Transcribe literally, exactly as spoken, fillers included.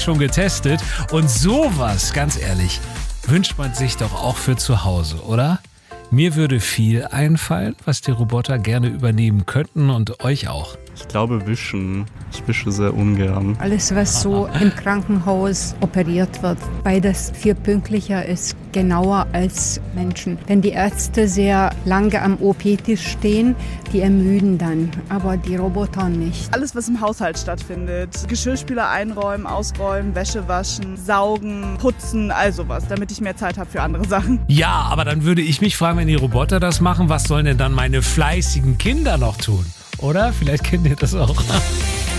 schon getestet. Und sowas, ganz ehrlich, wünscht man sich doch auch für zu Hause, oder? Mir würde viel einfallen, was die Roboter gerne übernehmen könnten und euch auch. Ich glaube wischen. Ich wische sehr ungern. Alles, was so im Krankenhaus operiert wird, weil das viel pünktlicher ist, genauer als Menschen. Wenn die Ärzte sehr lange am O P-Tisch stehen, die ermüden dann, aber die Roboter nicht. Alles, was im Haushalt stattfindet. Geschirrspüler einräumen, ausräumen, Wäsche waschen, saugen, putzen, all sowas, damit ich mehr Zeit habe für andere Sachen. Ja, aber dann würde ich mich fragen, wenn die Roboter das machen, was sollen denn dann meine fleißigen Kinder noch tun? Oder? Vielleicht kennt ihr das auch.